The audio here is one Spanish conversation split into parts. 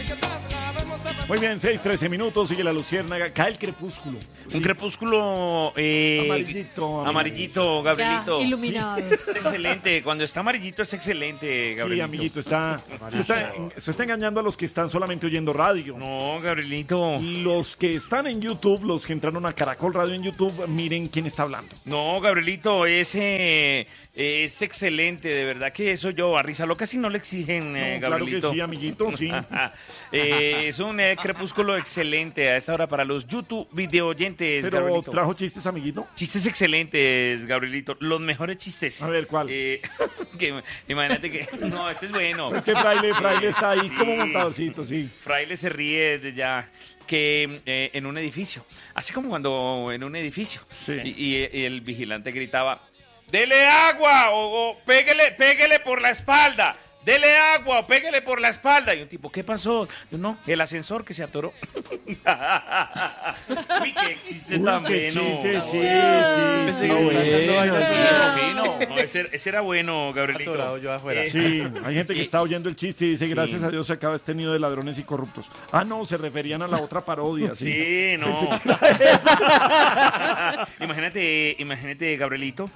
Muy bien, 6:13 minutos, sigue la luciérnaga, cae el crepúsculo. Un crepúsculo amarillito, Gabrielito. Ya, iluminado. Es excelente, cuando está amarillito es excelente, Gabrielito. Sí, amiguito, se está engañando a los que están solamente oyendo radio. No, Gabrielito. Los que están en YouTube, los que entraron a Caracol Radio en YouTube, miren quién está hablando. No, Gabrielito, ese es excelente, de verdad que eso yo a Risa Loca si no le exigen, No, claro que Gabrielito. sí, amiguito, sí. Es un crepúsculo excelente a esta hora para los YouTube video oyentes, Pero Gabrielito. trajo chistes, amiguito. Chistes excelentes, Gabrielito. Los mejores chistes. A ver, ¿cuál? Imagínate que... No, este es bueno. Es que Fraile está ahí como montadorcito, sí. Fraile se ríe de ya que en un edificio. Así como cuando en un edificio. Sí. Y el vigilante gritaba, ¡dele agua! O pégale por la espalda. Dele agua o pégale por la espalda. Y un tipo, ¿qué pasó? No, el ascensor que se atoró. Uy, qué chiste tan qué bueno. chiste, sí. No, ese era bueno, Gabrielito. Atorado yo afuera. Sí, hay gente que está oyendo el chiste y dice, gracias a Dios se acaba este nido de ladrones y corruptos. Ah, no, se referían a la otra parodia. Sí, no. Imagínate, Gabrielito,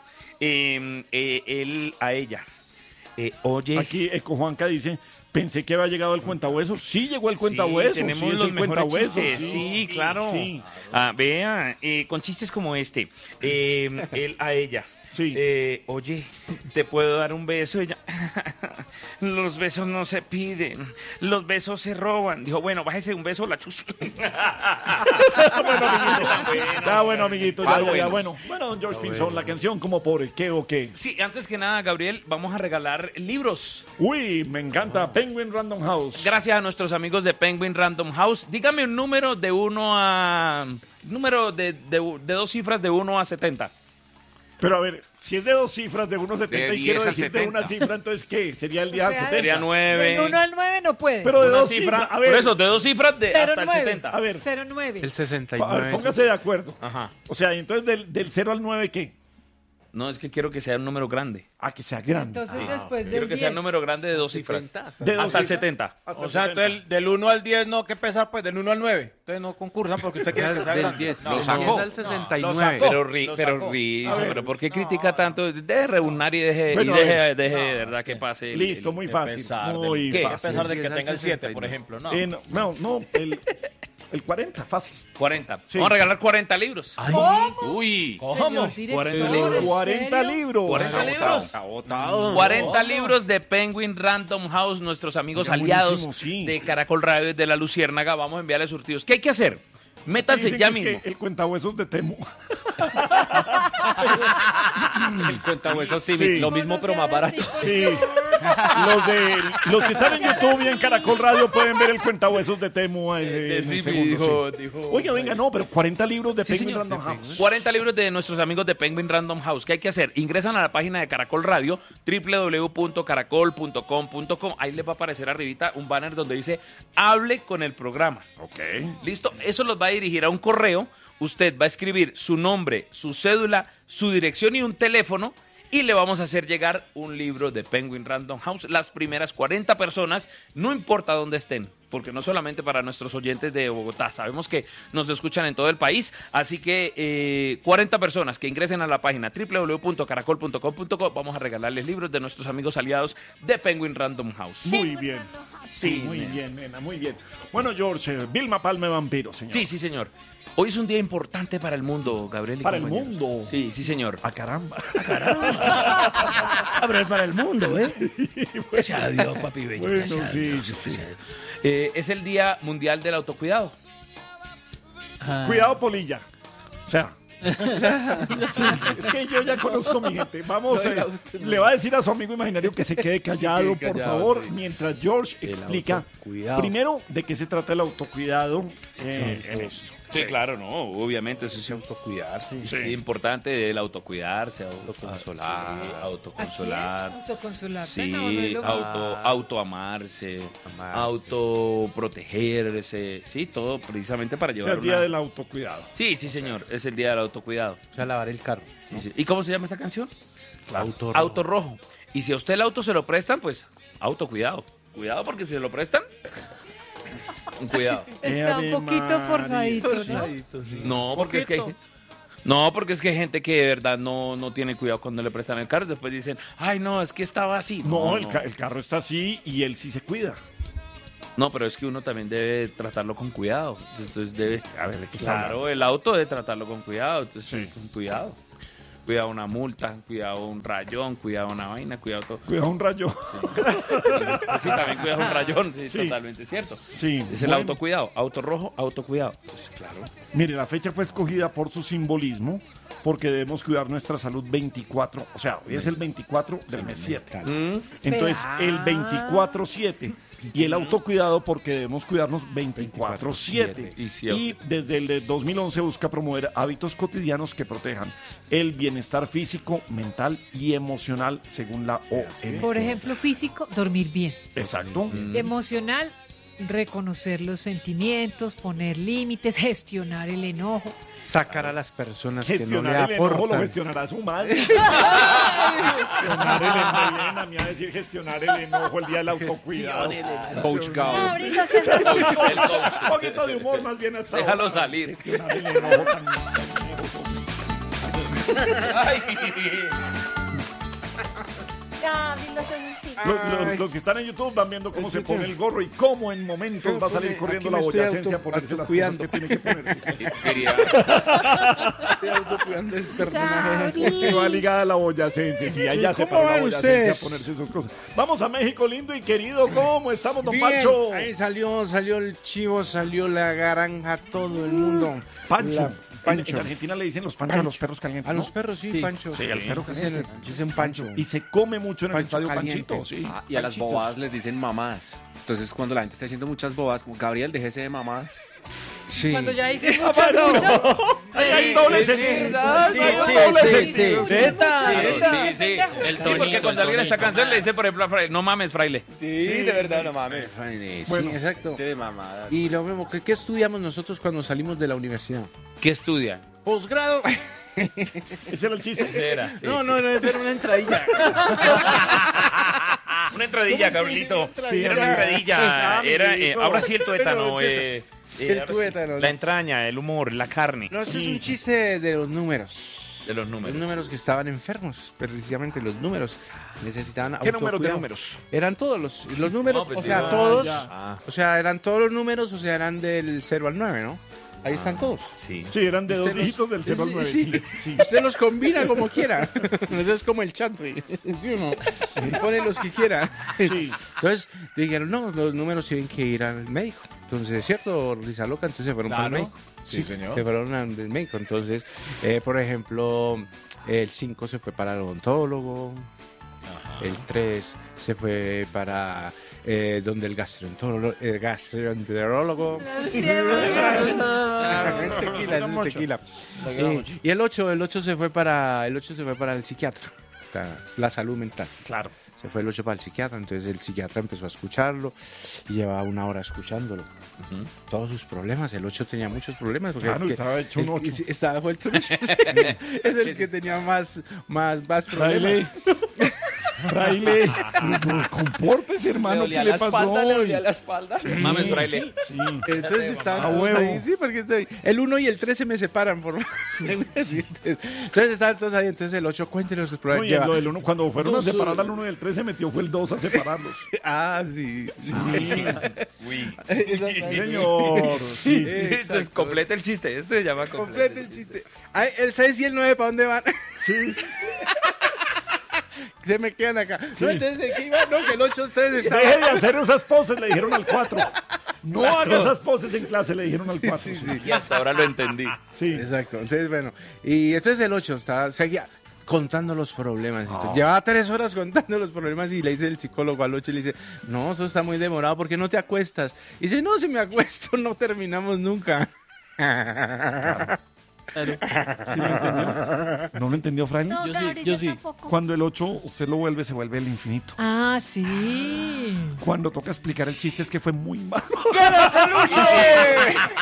él a ella. Oye. Aquí Eco Juanca dice, pensé que había llegado el cuentahueso. Sí llegó el cuentahueso. Tenemos sí, es los el mejores cuentahueso. chistes. Sí, claro. Sí. Vea, con chistes como este. Él a ella. Sí. Oye, ¿te puedo dar un beso? Ella, los besos no se piden, los besos se roban. Dijo, bueno, bájese un beso, la chus. Bueno, amiguito, ya. Bueno, don George Pinzón, la canción como por qué o qué. Sí, antes que nada, Gabriel, vamos a regalar libros. Uy, me encanta Penguin Random House. Gracias a nuestros amigos de Penguin Random House. Dígame un número de 1 a... Número de 2 cifras de 1 a 70. Pero a ver, si es de 2 cifras de 1.70 y quiero decir de una cifra, entonces ¿qué? Sería el día 70. Sería 9. Del 1 al 9 no puede. Pero de Una 2 cifra, cifras, a ver. por eso, de 2 cifras de hasta el 09. 70. A ver. 09. El A 69. ver, póngase de acuerdo. Ajá. O sea, entonces del 0 al 9, ¿qué? No, es que quiero que sea un número grande. Ah, que sea grande. Entonces después Quiero del que sea un 10. número grande de 2 cifras. De dos Hasta el cifras. 70. Hasta O el sea, 70. entonces del 1 al 10 no, ¿qué pesar? Pues del 1 al 9. Entonces no concursan porque usted quiere que sea Del grande. 10. No, Lo sacó. sacó. Al Lo 69. sacó. Pero sacó. risa, A ver, pero ¿por qué critica tanto? Deje rebunar y deje, Bueno, deje de verdad que pase. Listo, muy fácil. Pesar Muy ¿Qué? A fácil. pesar de que 10 al tenga el 7, 69. por ejemplo. No. No, el 40, fácil. 40. Sí. Vamos a regalar 40 libros. Uy. ¿Cómo? Señor 40 director, libros. ¿en 40 serio? libros. 40 libros. 40 libros de Penguin Random House, nuestros amigos Oiga, aliados buenísimo, sí. de Caracol Radio de la Luciérnaga. Vamos a enviarles surtidos. ¿Qué hay que hacer? Métanse Dicen ya que es mismo. que el cuentahuesos de Temo. El cuentahuesos sí, Sí. lo mismo pero más barato. Sí. Los que están en YouTube y en Caracol Radio pueden ver el cuentahuesos de Temo en el Sí, segundo, sí. dijo. Oiga, venga, no, pero 40 libros de Sí, Penguin señor. Random House. 40 libros de nuestros amigos de Penguin Random House. ¿Qué hay que hacer? Ingresan a la página de Caracol Radio, www.caracol.com.com. Ahí les va a aparecer arribita un banner donde dice hable con el programa. Ok. ¿Listo? Eso los va a dirigir a un correo. Usted va a escribir su nombre, su cédula, su dirección y un teléfono. Y le vamos a hacer llegar un libro de Penguin Random House. Las primeras 40 personas, no importa dónde estén, porque no solamente para nuestros oyentes de Bogotá, sabemos que nos escuchan en todo el país. Así que 40 personas que ingresen a la página www.caracol.com.co, vamos a regalarles libros de nuestros amigos aliados de Penguin Random House. Muy bien. Sí, Muy bien, nena, muy bien. Bueno, George, Vilma Palme Vampiro, señor. Sí, señor. Hoy es un día importante para el mundo, Gabriel. y Para el compañeros. mundo. Sí, señor. Ah, caramba. Gabriel, para el mundo, ¿eh? Gracias a Dios, papi bello. Bueno, Gracias a sí, Dios, sí, sí. gracias a Dios. Es el Día Mundial del Autocuidado. Cuidado, Polilla. O sea. Sí, es que yo ya conozco a mi gente. Vamos, le va a decir a su amigo imaginario que se quede callado, por favor, mientras George explica autocuidado. primero de qué se trata el autocuidado en esto. Sí, claro, no, obviamente eso es autocuidarse. Sí, importante el autocuidarse, autoconsolar, autoconsolar. Autoconsolar. Sí, autoamarse, autoprotegerse, sí, todo precisamente para O sea, llevar el día del autocuidado. Sí, sí, señor, es el día del autocuidado. O sea, lavar el carro. Sí, sí. ¿Y cómo se llama esta canción? Auto rojo. Auto rojo. Y si a usted el auto se lo prestan, pues autocuidado. Cuidado porque si se lo prestan, con cuidado. Está un poquito forzadito, ¿no? No, porque es que hay gente que de verdad no tiene cuidado cuando le prestan el carro. Después dicen, ay, no, es que estaba así. No, el carro está así y él sí se cuida. No, pero es que uno también debe tratarlo con cuidado. Entonces debe... A ver, ¿de qué Claro, el auto debe tratarlo con cuidado. Entonces, Sí. con cuidado. Cuidado una multa, cuidado un rayón, cuidado una vaina, cuidado todo. Cuidado un rayo. Sí, también cuidado un rayón, sí, Sí. totalmente cierto. Sí. Es el bueno. autocuidado, auto rojo, autocuidado. Pues, claro. Mire, la fecha fue escogida por su simbolismo, porque debemos cuidar nuestra salud 24, o sea, hoy es el 24 del mes 7. Entonces, el 24/7. Y el autocuidado porque debemos cuidarnos 24/7. Y sí, Y desde el de 2011 busca promover hábitos cotidianos que protejan el bienestar físico, mental y emocional según la OMS. Por ejemplo, físico, dormir bien. Exacto. Emocional, reconocer los sentimientos, poner límites, gestionar el enojo. Sacar a las personas que no le Gestionar el enojo lo aportan. gestionará su madre. Gestionar el enojo. Vienen a mí a decir gestionar el enojo el día del autocuidado. Coach Gao. Ahorita se Un poquito de humor más bien hasta Déjalo ahora. salir. Gestionar el enojo tan... Los que están en YouTube van viendo cómo se pone el gorro y cómo en momentos va a salir corriendo la boyacencia a ponerse las cosas que tiene que ponerse. Estoy autocuidando el personaje. Que va ligada a la boyacencia. Sí, allá se ¿Cómo para la van boyacencia a ustedes? ponerse esas cosas. Vamos a México, lindo y querido. ¿Cómo estamos, don Bien, Pancho? ahí salió el chivo, salió la granja, todo el mundo. Pancho. Pancho. En Argentina le dicen los panchos a los perros calientes. A ¿no? los perros, sí, Pancho. Sí, al perro caliente. Dicen Pancho. Y se come mucho en el Pancho estadio caliente. Panchito. Sí. Ah, y a las bobadas les dicen mamás. Entonces, cuando la gente está haciendo muchas bobadas, como Gabriel, déjese de mamás. Sí. Cuando ya dice Ah, bueno. Ahí hay doble sentido. Ahí hay doble sentido. Claro, sí. Sí, porque cuando alguien está cansado le dice, por ejemplo, a Fraile, no mames, Fraile. Sí, de verdad, no mames. Sí, Bueno. exacto. De mamadas. Y lo mismo, ¿qué estudiamos nosotros cuando salimos de la universidad? ¿Qué estudian? Posgrado. Ese era el chiste. Ese era. Sí. No, esa era una entradilla. Una entradilla, Gabrielito. Sí, Era una entradilla. Era, amiguito. ahora sí el tuétano. El ahora sí. tuétano, ¿no? La entraña, el humor, la carne. No, eso es Sí, un sí. chiste de los números. De los Los números. números que estaban enfermos, precisamente los números. Necesitaban ¿Qué números de autocuidado. números? Eran todos los números, No, pues o sea, ya, todos. ya. O sea, eran todos los números, o sea, eran del 0 al 9, ¿no? Ahí están todos. Sí. Sí, eran de dos Usted los- dígitos del 0 al 9. sí. Sí, sí. Usted los combina como quiera. Eso es como el chance. ¿Sí o no? Y pone los que quiera. Sí. Entonces dijeron, no, los números tienen que ir al médico. Entonces, ¿cierto, Risa Loca? Entonces se fueron para el Claro. médico. Sí, señor. Se fueron al médico. Entonces, por ejemplo, el 5 se fue para el odontólogo. El 3 se fue para donde el gastroenterólogo. Tequila, ese es tequila. Y el 8 se fue para el psiquiatra. O sea, la salud mental. Claro. Se fue el 8 para el psiquiatra, entonces el psiquiatra empezó a escucharlo y llevaba una hora escuchándolo. Todos sus problemas, el 8 tenía muchos problemas. Porque Claro, estaba hecho un 8. Estaba vuelto un 8. Es el que tenía más problemas. Fraile. Fraile. No, compórtese, hermano. ¿Qué le pasó hoy? la espalda. Mames, Fraile. Sí. Entonces estaban A todos huevo. ahí, sí, porque el 1 y el 3 se me separan. Entonces estaban todos ahí, entonces el 8 cuéntenos sus No, problemas. y lo del uno, cuando fueron a Dos, separar al 1 y el 3 se metió, fue el 2 a separarlos. Ah, sí. Señor. Sí. Eso es completa el chiste. Eso se llama Complete el chiste. Ay, el 6 y el 9, ¿para dónde van? Sí. Se me quedan acá. No, entonces, ¿de qué iba? No, que el 8 ustedes Deje estaban... de hacer esas poses, le dijeron al 4. No haga esas poses en clase, le dijeron al 4. Sí, sí. Y hasta ahora lo entendí. Sí. Exacto. Entonces, bueno. Y entonces el 8 seguía contando los problemas. Llevaba 3 horas contando los problemas y le dice el psicólogo al 8 y le dice, no, eso está muy demorado, ¿por qué no te acuestas? Y dice, no, si me acuesto no terminamos nunca. ¿Sí lo entendió? ¿No lo entendió, Fraile? No, yo sí. tampoco. Cuando el 8 usted lo vuelve, se vuelve el infinito. Ah, sí. Cuando toca explicar el chiste es que fue muy malo.